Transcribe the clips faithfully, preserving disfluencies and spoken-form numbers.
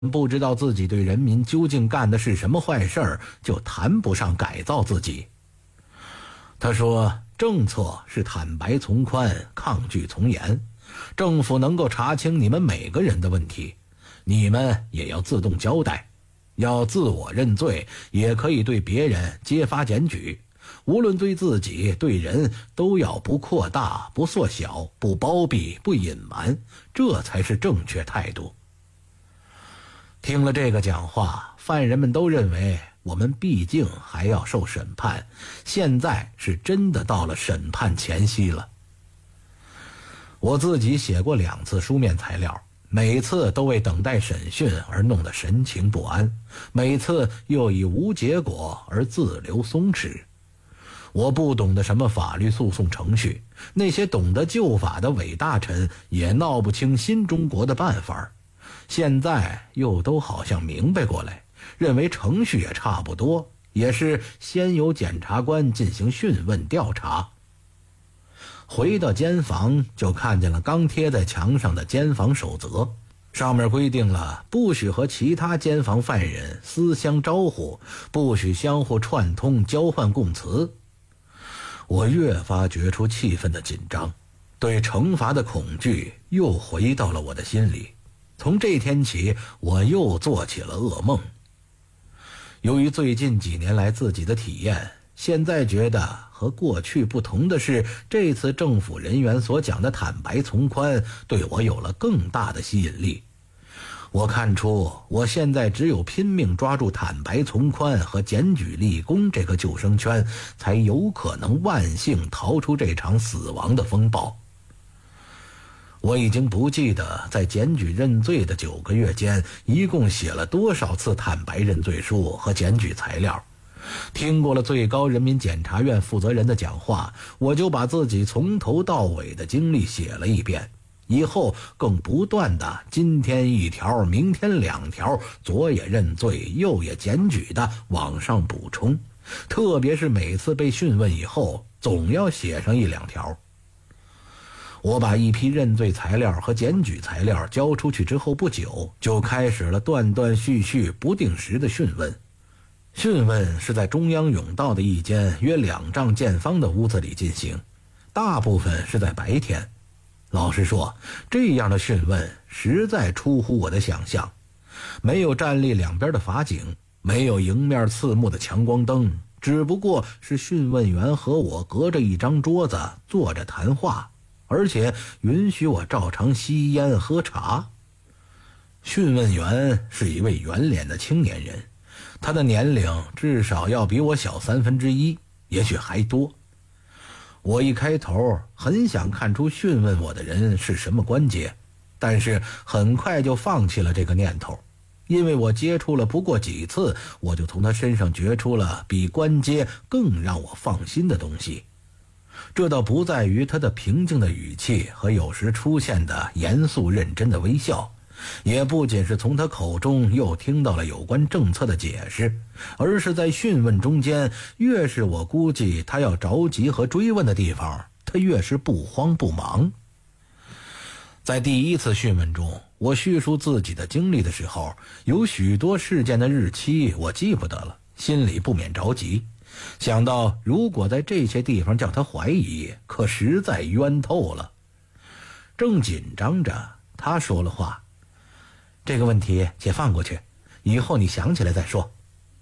不知道自己对人民究竟干的是什么坏事儿，就谈不上改造自己。他说，政策是坦白从宽，抗拒从严。政府能够查清你们每个人的问题，你们也要自动交代，要自我认罪，也可以对别人揭发检举。无论对自己对人都要不扩大，不缩小，不包庇，不隐瞒，这才是正确态度。听了这个讲话，犯人们都认为我们毕竟还要受审判，现在是真的到了审判前夕了。我自己写过两次书面材料，每次都为等待审讯而弄得神情不安，每次又以无结果而自留松弛。我不懂得什么法律诉讼程序，那些懂得旧法的伪大臣也闹不清新中国的办法，现在又都好像明白过来，认为程序也差不多，也是先由检察官进行讯问调查。回到监房，就看见了刚贴在墙上的监房守则，上面规定了不许和其他监房犯人私相招呼，不许相互串通交换供词。我越发觉出气氛的紧张，对惩罚的恐惧又回到了我的心里。从这天起，我又做起了噩梦。由于最近几年来自己的体验，现在觉得和过去不同的是，这次政府人员所讲的坦白从宽对我有了更大的吸引力。我看出我现在只有拼命抓住坦白从宽和检举立功这个救生圈，才有可能万幸逃出这场死亡的风暴。我已经不记得在检举认罪的九个月间，一共写了多少次坦白认罪书和检举材料。听过了最高人民检察院负责人的讲话，我就把自己从头到尾的经历写了一遍，以后更不断的今天一条，明天两条，左也认罪，右也检举的往上补充，特别是每次被讯问以后，总要写上一两条。我把一批认罪材料和检举材料交出去之后不久，就开始了断断续续不定时的讯问。讯问是在中央甬道的一间约两丈见方的屋子里进行，大部分是在白天。老实说，这样的讯问实在出乎我的想象，没有站立两边的法警，没有迎面刺目的强光灯，只不过是讯问员和我隔着一张桌子坐着谈话，而且允许我照常吸烟喝茶。讯问员是一位圆脸的青年人，他的年龄至少要比我小三分之一，也许还多。我一开头很想看出讯问我的人是什么官阶，但是很快就放弃了这个念头，因为我接触了不过几次，我就从他身上觉出了比官阶更让我放心的东西。这倒不在于他的平静的语气和有时出现的严肃认真的微笑，也不仅是从他口中又听到了有关政策的解释，而是在讯问中间，越是我估计他要着急和追问的地方，他越是不慌不忙。在第一次讯问中，我叙述自己的经历的时候，有许多事件的日期我记不得了，心里不免着急，想到如果在这些地方叫他怀疑，可实在冤透了。正紧张着，他说了话，这个问题且放过去，以后你想起来再说。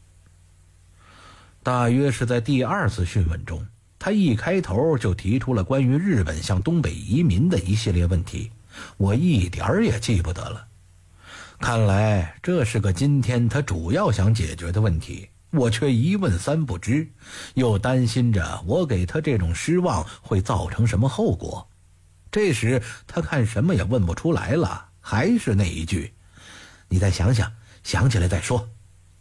大约是在第二次讯问中，他一开头就提出了关于日本向东北移民的一系列问题，我一点儿也记不得了。看来这是个今天他主要想解决的问题，我却一问三不知，又担心着我给他这种失望会造成什么后果。这时他看什么也问不出来了，还是那一句，你再想想，想起来再说。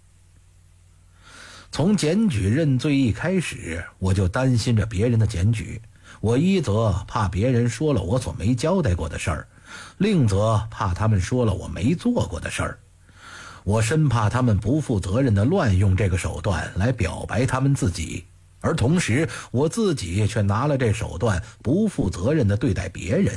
从检举认罪一开始，我就担心着别人的检举，我一则怕别人说了我所没交代过的事儿，另则怕他们说了我没做过的事儿。我深怕他们不负责任地乱用这个手段来表白他们自己，而同时我自己却拿了这手段不负责任地对待别人，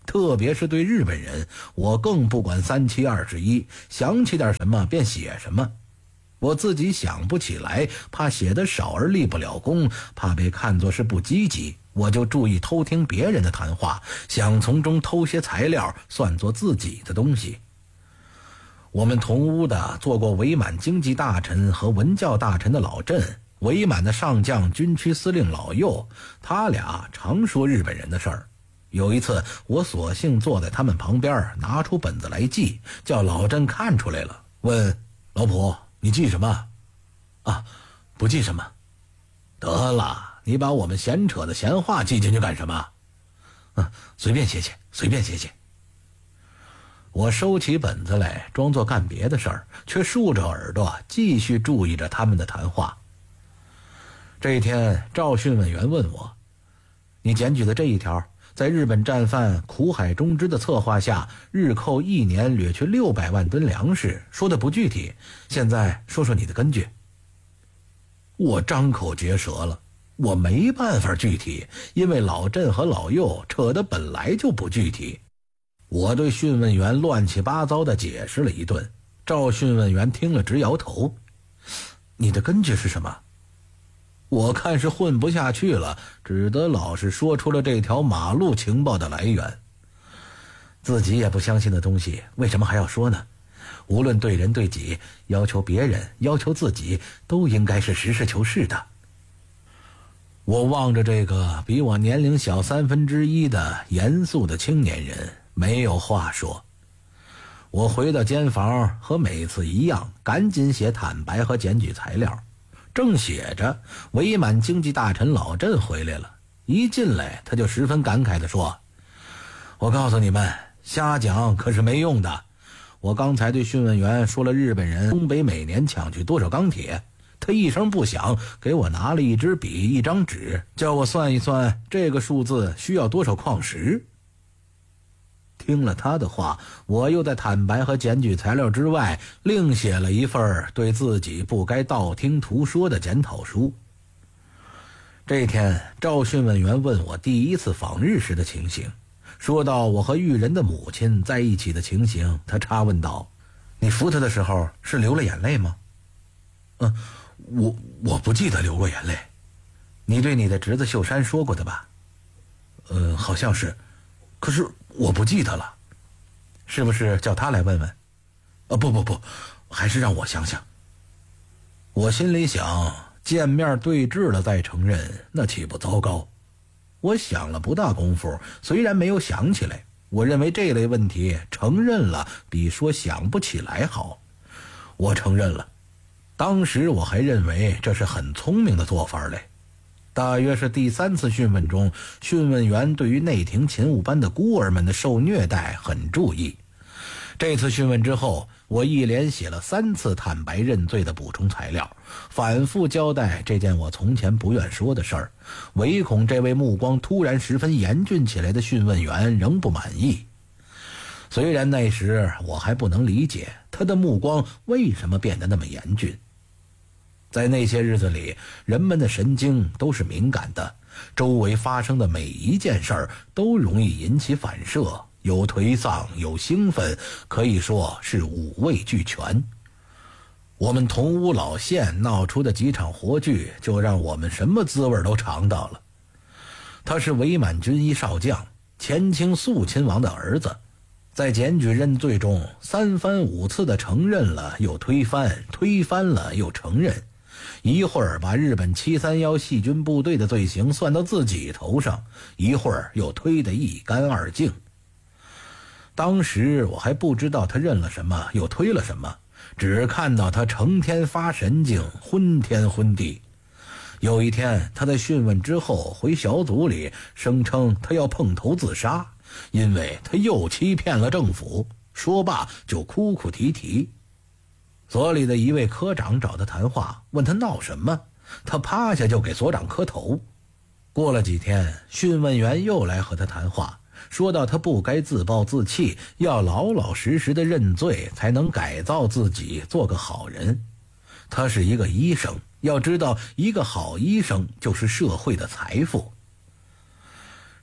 特别是对日本人，我更不管三七二十一，想起点什么便写什么。我自己想不起来，怕写得少而立不了功，怕被看作是不积极，我就注意偷听别人的谈话，想从中偷些材料，算作自己的东西。我们同屋的做过伪满经济大臣和文教大臣的老郑，伪满的上将军区司令老右，他俩常说日本人的事儿。有一次，我索性坐在他们旁边，拿出本子来记，叫老郑看出来了，问老普，你记什么？啊，不记什么。得了，你把我们闲扯的闲话记进去干什么？啊，随便写写，随便写写。我收起本子来，装作干别的事儿，却竖着耳朵继续注意着他们的谈话。这一天，赵训问员问我，你检举的这一条，在日本战犯苦海忠之的策划下，日寇一年掠去六百万吨粮食，说的不具体，现在说说你的根据。我张口结舌了，我没办法具体，因为老郑和老右扯得本来就不具体。我对讯问员乱七八糟地解释了一顿，赵讯问员听了直摇头。你的根据是什么？我看是混不下去了，只得老实说出了这条马路情报的来源。自己也不相信的东西，为什么还要说呢？无论对人对己，要求别人，要求自己，都应该是实事求是的。我望着这个比我年龄小三分之一的严肃的青年人，没有话说。我回到间房，和每次一样，赶紧写坦白和检举材料。正写着，伪满经济大臣老郑回来了。一进来，他就十分感慨地说，我告诉你们，瞎讲可是没用的。我刚才对讯问员说了日本人东北每年抢去多少钢铁，他一声不响给我拿了一支笔一张纸，叫我算一算这个数字需要多少矿石。听了他的话，我又在坦白和检举材料之外另写了一份对自己不该道听途说的检讨书。这天，赵讯问员问我第一次访日时的情形，说到我和玉人的母亲在一起的情形，他插问道，你扶他的时候是流了眼泪吗？嗯，我我不记得流过眼泪。你对你的侄子秀山说过的吧？呃，好像是，可是我不记得了。是不是叫他来问问？啊，不不不，还是让我想想。我心里想，见面对质了再承认，那岂不糟糕？我想了不大功夫，虽然没有想起来，我认为这类问题承认了比说想不起来好。我承认了，当时我还认为这是很聪明的做法嘞。大约是第三次讯问中，讯问员对于内廷勤务班的孤儿们的受虐待很注意。这次讯问之后，我一连写了三次坦白认罪的补充材料，反复交代这件我从前不愿说的事儿，唯恐这位目光突然十分严峻起来的讯问员仍不满意。虽然那时我还不能理解他的目光为什么变得那么严峻。在那些日子里，人们的神经都是敏感的，周围发生的每一件事儿都容易引起反射，有颓丧，有兴奋，可以说是五味俱全。我们同屋老县闹出的几场活剧，就让我们什么滋味都尝到了。他是伪满军医少将，前清肃亲王的儿子，在检举认罪中三番五次的承认了又推翻，推翻了又承认，一会儿把日本七三一细菌部队的罪行算到自己头上，一会儿又推得一干二净。当时我还不知道他认了什么又推了什么，只看到他成天发神经，昏天昏地。有一天，他在讯问之后回小组里声称他要碰头自杀，因为他又欺骗了政府。说罢就哭哭啼啼。所里的一位科长找他谈话，问他闹什么，他趴下就给所长磕头。过了几天，讯问员又来和他谈话，说到他不该自暴自弃，要老老实实的认罪，才能改造自己，做个好人。他是一个医生，要知道一个好医生就是社会的财富。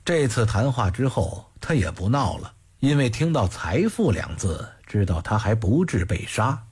这次谈话之后，他也不闹了，因为听到财富两字，知道他还不至被杀。